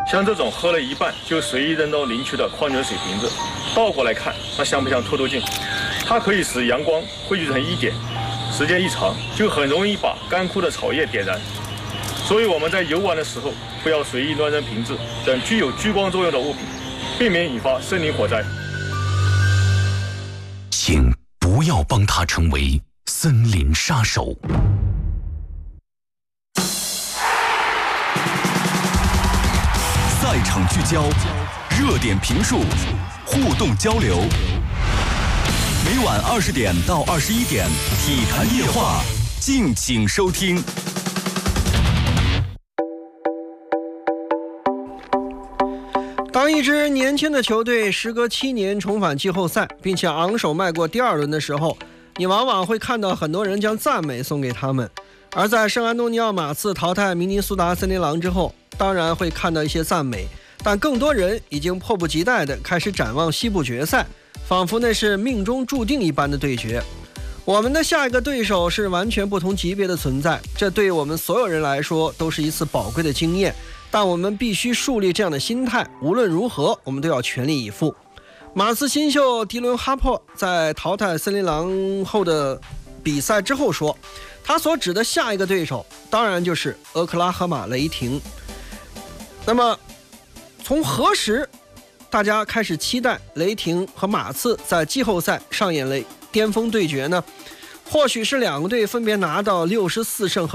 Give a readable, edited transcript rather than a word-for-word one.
像这种喝了一半就随意扔到邻区的矿泉水瓶子，倒过来看，那像不像凸透镜？它可以使阳光汇聚成一点，时间一长，就很容易把干枯的草叶点燃。所以我们在游玩的时候，不要随意乱扔瓶子等具有聚光作用的物品，避免引发森林火灾。 请不要帮他成为森林杀手。赛场聚焦，热点评述，互动交流。每晚20点到21点，体坛夜话，敬请收听。 当一支年轻的球队时隔7年重返季后赛，并且昂首迈过第2轮的时候，你往往会看到很多人将赞美送给他们。而在圣安东尼奥马刺淘汰明尼苏达森林狼之后，当然会看到一些赞美，但更多人已经迫不及待地开始展望西部决赛，仿佛那是命中注定一般的对决。我们的下一个对手是完全不同级别的存在，这对于我们所有人来说都是一次宝贵的经验，但我们必须树立这样的心态，无论如何我们都要全力以赴。马刺新秀迪伦·哈珀在淘汰森林狼后的比赛之后说，他所指的下一个对手当然就是俄克拉荷马雷霆。那么从何时大家开始期待雷霆和马刺在季后赛上演了巅峰对决呢？或许是两个队分别拿到64胜和